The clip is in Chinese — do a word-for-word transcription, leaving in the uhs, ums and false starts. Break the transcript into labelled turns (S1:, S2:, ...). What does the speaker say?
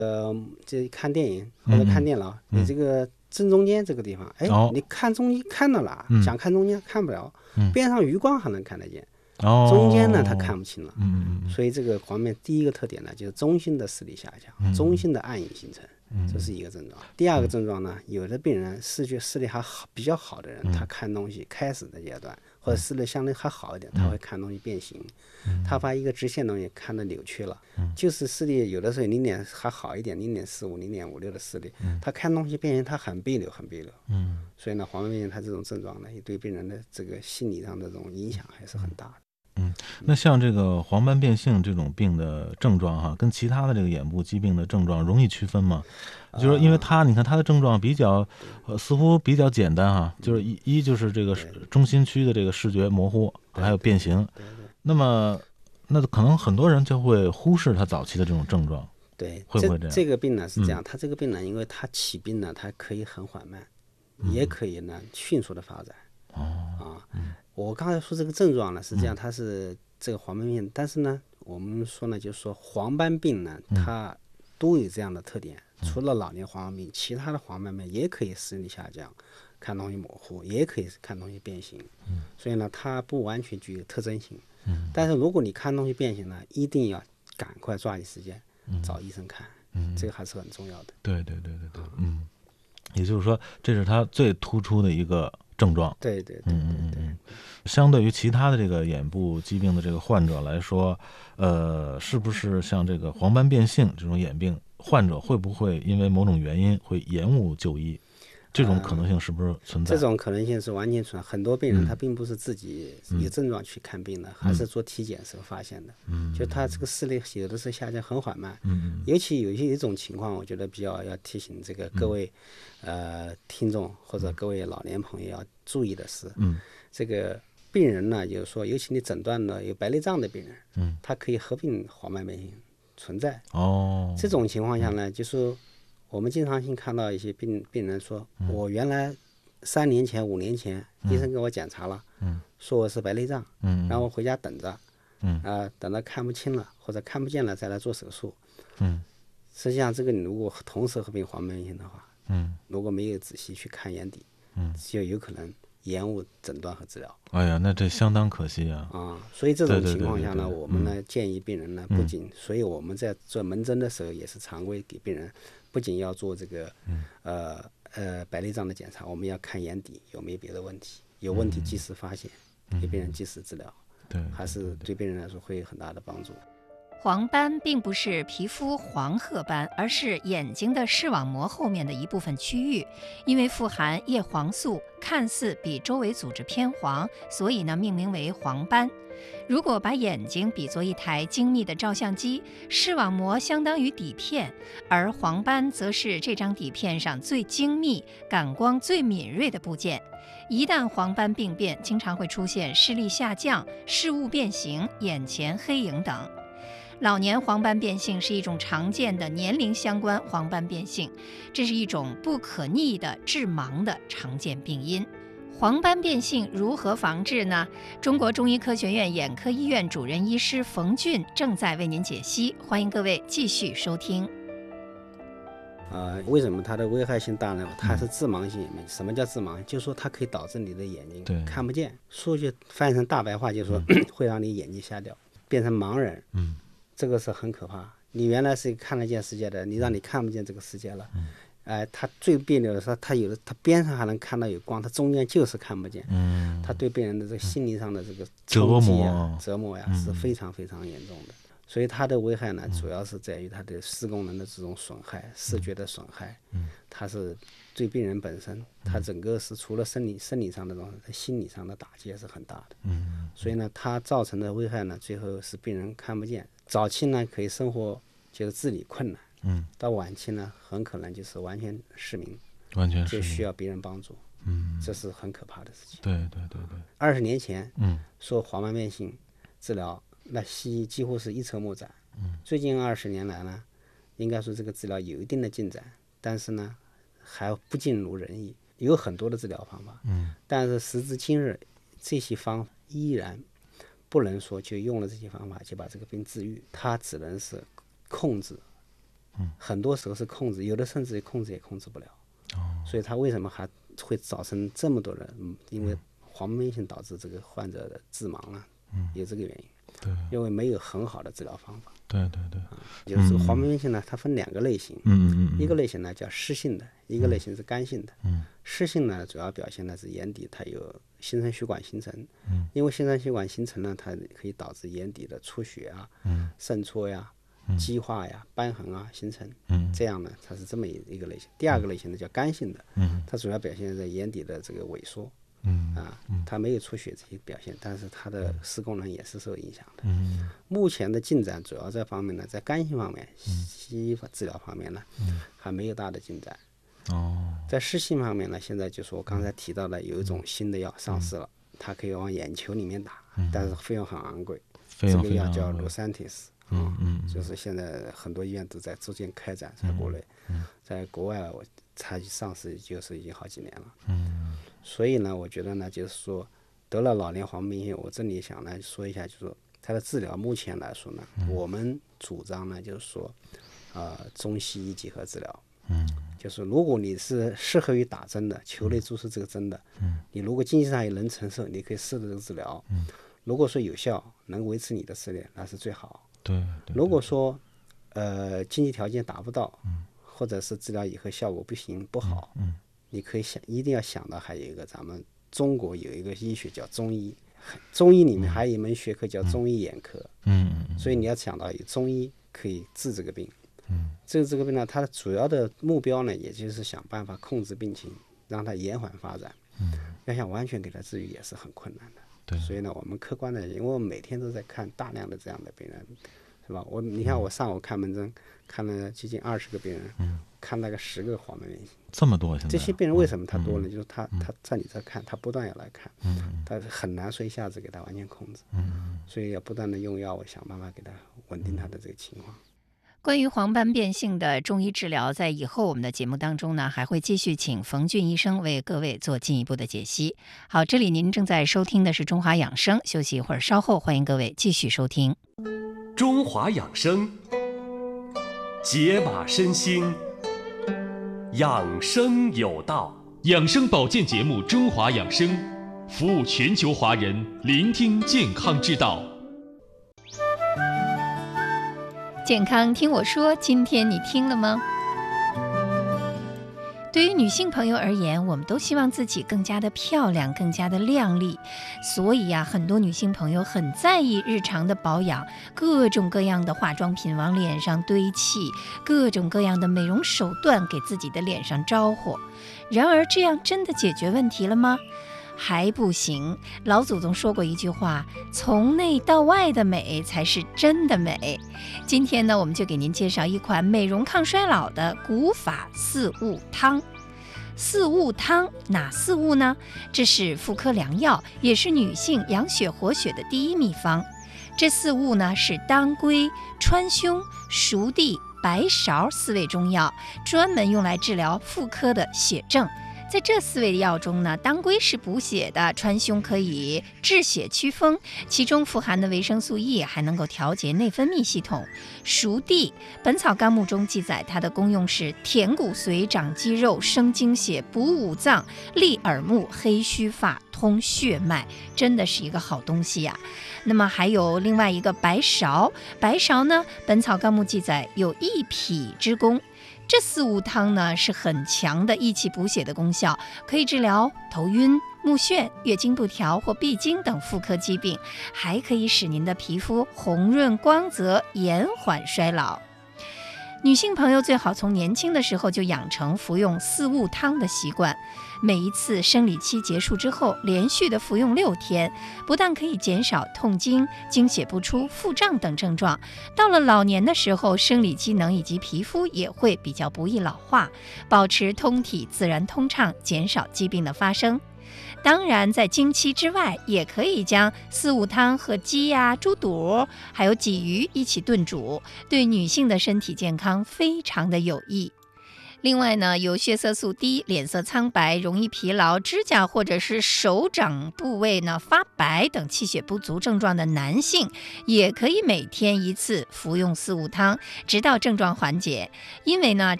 S1: 呃，这看电影或者看电脑，
S2: 嗯、
S1: 你这个正中间这个地方，哎、
S2: 哦，
S1: 你看中间看到哪、
S2: 嗯、
S1: 想看中间看不了，
S2: 嗯、
S1: 边上余光还能看得见，
S2: 哦，
S1: 中间呢它看不清了。
S2: 嗯嗯嗯，
S1: 所以这个黄斑第一个特点呢，就是中心的视力下降，
S2: 嗯、
S1: 中心的暗影形成。
S2: 嗯，
S1: 这是一个症状。第二个症状呢，有的病人视觉视力还好比较好的人，
S2: 嗯、
S1: 他看东西开始的阶段或者视力相对还好一点，
S2: 嗯、
S1: 他会看东西变形，嗯、他把一个直线东西看得扭曲了，
S2: 嗯、
S1: 就是视力有的时候零点还好一点，零点四五、零点五六的视力，嗯、他看东西变形，他很别扭，很别扭。嗯，所以呢，黄斑变性他这种症状呢，也对病人的这个心理上的这种影响还是很大的。
S2: 嗯，那像这个黄斑变性这种病的症状哈，跟其他的这个眼部疾病的症状容易区分吗？就是说因为它，你看它的症状比较，呃，似乎比较简单哈，就是一一就是这个中心区的这个视觉模糊，还有变形。
S1: 对对。
S2: 那么，那可能很多人就会忽视它早期的这种症状。
S1: 对，
S2: 会不会这样？
S1: 这个病呢是这样，它这个病呢，因为它起病呢，它可以很缓慢，也可以呢迅速的发展。
S2: 哦。
S1: 啊。我刚才说这个症状呢是这样，它是这个黄斑病，但是呢，我们说呢，就是说黄斑病呢，它都有这样的特点。除了老年黄斑病，其他的黄斑病也可以视力下降，看东西模糊，也可以看东西变形。所以呢，它不完全具有特征性。但是如果你看东西变形呢，一定要赶快抓紧时间找医生看。这个还是很重要的。
S2: 对对对对对，嗯，也就是说，这是它最突出的一个症状。
S1: 对对对对对。
S2: 相对于其他的这个眼部疾病的这个患者来说，呃，是不是像这个黄斑变性这种眼病患者，会不会因为某种原因会延误就医？这种可能性是不是存在？
S1: 这种可能性是完全存在。很多病人他并不是自己有症状去看病的，嗯、还是做体检时候发现的。嗯、就他这个视力有的时候下降很缓慢。嗯、尤其有一些一种情况，我觉得比较要提醒这个各位、嗯、呃听众或者各位老年朋友要注意的是，嗯、这个病人呢，就是说，尤其你诊断了有白内障的病人，嗯、他可以合并黄斑变性存在。
S2: 哦，
S1: 这种情况下呢，就是。我们经常性看到一些病病人说，嗯、我原来三年前、五年前，医生给我检查了，嗯、说我是白内障，嗯、然后回家等着，嗯呃、等到看不清了或者看不见了再来做手术。嗯、实际上，这个你如果同时合并黄斑变性的话，嗯、如果没有仔细去看眼底，嗯、就有可能延误诊断和治疗。
S2: 哎呀，那这相当可惜啊！
S1: 啊，所以这种情况下呢，
S2: 对对对对对
S1: 我们呢、嗯、建议病人呢，不仅，所以我们在做门诊的时候也是常规给病人。不仅要做这个，呃呃白内障的检查，我们要看眼底有没有别的问题，有问题及时发现，给病人及时治疗，
S2: 对，
S1: 还是对病人来说会有很大的帮助。
S3: 黄斑并不是皮肤黄褐斑，而是眼睛的视网膜后面的一部分区域，因为富含叶黄素，看似比周围组织偏黄，所以呢命名为黄斑。如果把眼睛比作一台精密的照相机，视网膜相当于底片，而黄斑则是这张底片上最精密、感光最敏锐的部件。一旦黄斑病变，经常会出现视力下降、视物变形、眼前黑影等。老年黄斑变性是一种常见的年龄相关黄斑变性，这是一种不可逆的致盲的常见病因。黄斑变性如何防治呢？中国中医科学院眼科医院主任医师冯俊正在为您解析，欢迎各位继续收听。
S1: 呃，为什么它的危害性大呢？它是致盲性眼病。什么叫致盲？就是说它可以导致你的眼睛看不见。说句翻译成大白话，就是说、嗯、会让你眼睛瞎掉，变成盲人。嗯，这个是很可怕。你原来是看得见世界的，你让你看不见这个世界了。嗯，哎、呃，它最别扭的是，它有的它边上还能看到有光，它中间就是看不见。嗯，它对病人的这个心理上的这个冲击啊、折磨呀、啊，是非常非常严重的。所以它的危害呢，主要是在于它的视功能的这种损害，视觉的损害。嗯，它是对病人本身，它整个是除了生理生理上的东西，它心理上的打击也是很大的。嗯，所以呢，它造成的危害呢，最后是病人看不见。早期呢，可以生活就是自理困难。嗯，到晚期呢，很可能就是完全失明，
S2: 完全失明，
S1: 就需要别人帮助。嗯，这是很可怕的事情。
S2: 对对对对。
S1: 二十年前，嗯，说黄斑变性治疗。那西医几乎是一筹莫展。嗯，最近二十年来呢，应该说这个治疗有一定的进展，但是呢，还不尽如人意。有很多的治疗方法，嗯，但是时至今日，这些方法依然不能说就用了这些方法就把这个病治愈，它只能是控制
S2: 嗯，
S1: 很多时候是控制，有的甚至于控制也控制不了。哦，所以它为什么还会造成这么多人？嗯，因为黄斑变性导致这个患者的致盲啊，嗯，有这个原因。
S2: 对，
S1: 因为没有很好的治疗方法。
S2: 对对对，
S1: 啊、就是黄斑变性呢，它分两个类型。
S2: 嗯嗯嗯，
S1: 一个类型呢叫湿性的，一个类型是干性的。
S2: 嗯，
S1: 湿性呢主要表现呢是眼底它有新生血管形成。
S2: 嗯，
S1: 因为新生血管形成呢，它可以导致眼底的出血啊、
S2: 嗯、
S1: 渗出呀、激化呀、瘢痕啊形成。
S2: 嗯，
S1: 这样呢，它是这么一个类型。第二个类型呢叫干性的。
S2: 嗯，
S1: 它主要表现在眼底的这个萎缩。
S2: 嗯
S1: 啊，它没有出血这些表现，但是它的视功能也是受影响的。
S2: 嗯，
S1: 目前的进展主要这方面呢，在干性方面，西医治疗方面呢，嗯、还没有大的进展。
S2: 哦，
S1: 在湿性方面呢，现在就是我刚才提到的有一种新的药上市了，嗯、它可以往眼球里面打，嗯、但是费用很昂贵。
S2: 费用
S1: 这个药叫 Lucentis。
S2: 嗯嗯，
S1: 就是现在很多医院都在逐渐开展，在国内，
S2: 嗯、
S1: 在国外我它上市就是已经好几年了。
S2: 嗯，
S1: 所以呢，我觉得呢，就是说得了老年黄斑变性，我这里想来说一下，就是说它的治疗目前来说呢，嗯、我们主张呢，就是说，呃，中西医结合治疗。
S2: 嗯，
S1: 就是如果你是适合于打针的，球内注射这个针的，嗯，你如果经济上也能承受，你可以试着这个治疗。嗯，如果说有效，能维持你的视力，那是最好。
S2: 对，对，
S1: 如果说，呃，经济条件达不到，嗯、或者是治疗以后效果不行不好，
S2: 嗯，
S1: 你可以想，一定要想到还有一个咱们中国有一个医学叫中医，中医里面还有一门学科叫中医眼科，
S2: 嗯嗯，
S1: 所以你要想到有中医可以治这个病，
S2: 嗯，
S1: 治这个病呢，它的主要的目标呢，也就是想办法控制病情，让它延缓发展，嗯，要想完全给它治愈也是很困难的。
S2: 对，
S1: 所以呢，我们客观的，因为我每天都在看大量的这样的病人，是吧？我你看我上午看门诊，看了接近二十个病人，嗯、看那个十个黄斑变性，
S2: 这么多现在。
S1: 这些病人为什么他多呢？嗯、就是他、
S2: 嗯、
S1: 他在你这看，他不断要来看，嗯、他很难说一下子给他完全控制，嗯、所以要不断的用药，我想办法给他稳定他的这个情况。
S3: 关于黄斑变性的中医治疗，在以后我们的节目当中呢，还会继续请冯俊医生为各位做进一步的解析。好，这里您正在收听的是中华养生，休息一会儿，稍后欢迎各位继续收听
S4: 中华养生，解码身心，养生有道。养生保健节目《中华养生》，服务全球华人，聆听健康之道。
S3: 健康听我说，今天你听了吗？对于女性朋友而言，我们都希望自己更加的漂亮，更加的靓丽，所以呀、啊，很多女性朋友很在意日常的保养，各种各样的化妆品往脸上堆砌，各种各样的美容手段给自己的脸上招呼。然而，这样真的解决问题了吗？还不行。老祖宗说过一句话，从内到外的美才是真的美。今天呢，我们就给您介绍一款美容抗衰老的古法四物汤。四物汤哪四物呢？这是妇科良药，也是女性养血活血的第一秘方。这四物呢是当归、川芎、熟地、白芍四味中药，专门用来治疗妇科的血症。在这四味药中呢，当归是补血的，川芎可以治血祛风，其中富含的维生素 E 还能够调节内分泌系统。熟地，本草纲目中记载它的功用是填骨髓、长肌肉、生精血、补五脏、利耳目、黑须发、通血脉，真的是一个好东西呀、啊。那么还有另外一个白芍，白芍呢，本草纲目记载有益脾之功。这四物汤呢是很强的益气补血的功效，可以治疗头晕、目眩、月经不调或闭经等妇科疾病，还可以使您的皮肤红润光泽，延缓衰老。女性朋友最好从年轻的时候就养成服用四物汤的习惯，每一次生理期结束之后，连续的服用六天，不但可以减少痛经、经血不出、腹胀等症状，到了老年的时候，生理机能以及皮肤也会比较不易老化，保持通体自然通畅，减少疾病的发生。当然，在经期之外，也可以将四物汤和鸡呀、猪肚还有鲫鱼一起炖煮，对女性的身体健康非常的有益。 另外呢，有血色素低、脸色苍白、容易疲劳、指甲或者是手掌部位呢发白等气血不足症状的男性，也可以每天一次服用四物汤，直到症状缓解。因为呢，